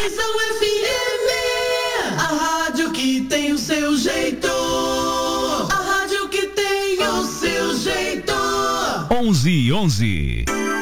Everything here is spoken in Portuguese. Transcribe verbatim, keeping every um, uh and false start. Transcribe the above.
Atenção F M, a rádio que tem o seu jeito. A rádio que tem o seu jeito. onze e onze.